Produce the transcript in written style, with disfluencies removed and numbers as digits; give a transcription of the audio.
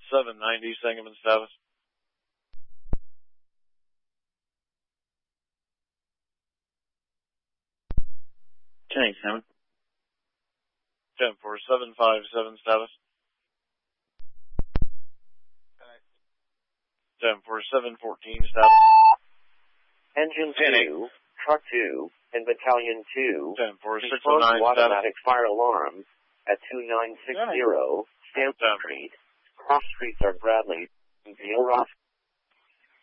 790, Sangamon status. Okay, 7. 10757 status. 10714 status. Engine 2, Truck 2, and Battalion 2, 10609 respond to status. automatic fire alarms at 2960 Stanton Street. Cross streets are Bradley and Vale Rock.